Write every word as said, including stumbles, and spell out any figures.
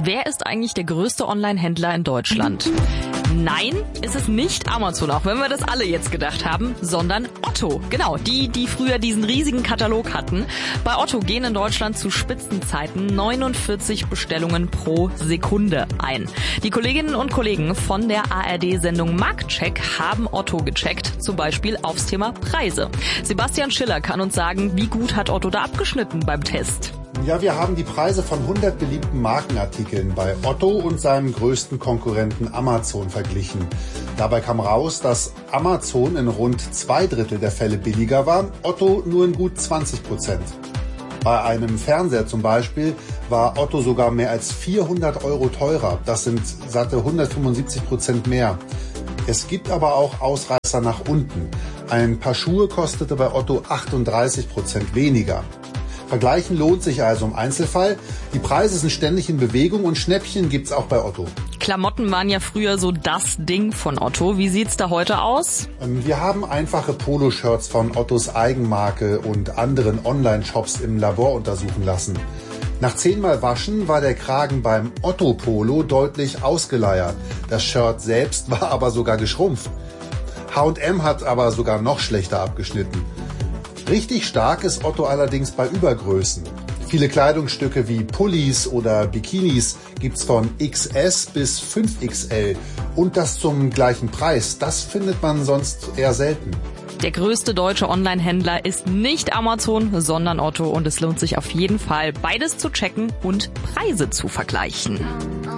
Wer ist eigentlich der größte Online-Händler in Deutschland? Nein, ist es nicht Amazon, auch wenn wir das alle jetzt gedacht haben, sondern Otto. Genau, die, die früher diesen riesigen Katalog hatten. Bei Otto gehen in Deutschland zu Spitzenzeiten neunundvierzig Bestellungen pro Sekunde ein. Die Kolleginnen und Kollegen von der A R D-Sendung Marktcheck haben Otto gecheckt, zum Beispiel aufs Thema Preise. Sebastian Schiller kann uns sagen, wie gut hat Otto da abgeschnitten beim Test? Ja, wir haben die Preise von hundert beliebten Markenartikeln bei Otto und seinem größten Konkurrenten Amazon verglichen. Dabei kam raus, dass Amazon in rund zwei Drittel der Fälle billiger war, Otto nur in gut zwanzig Prozent. Bei einem Fernseher zum Beispiel war Otto sogar mehr als vierhundert Euro teurer. Das sind satte hundertfünfundsiebzig Prozent mehr. Es gibt aber auch Ausreißer nach unten. Ein Paar Schuhe kostete bei Otto achtunddreißig Prozent weniger. Vergleichen lohnt sich also im Einzelfall. Die Preise sind ständig in Bewegung und Schnäppchen gibt's auch bei Otto. Klamotten waren ja früher so das Ding von Otto. Wie sieht's da heute aus? Wir haben einfache Poloshirts von Ottos Eigenmarke und anderen Online-Shops im Labor untersuchen lassen. Nach zehnmal Waschen war der Kragen beim Otto Polo deutlich ausgeleiert. Das Shirt selbst war aber sogar geschrumpft. H und M hat aber sogar noch schlechter abgeschnitten. Richtig stark ist Otto allerdings bei Übergrößen. Viele Kleidungsstücke wie Pullis oder Bikinis gibt's von X S bis fünf X L. Und das zum gleichen Preis. Das findet man sonst eher selten. Der größte deutsche Online-Händler ist nicht Amazon, sondern Otto. Und es lohnt sich auf jeden Fall, beides zu checken und Preise zu vergleichen.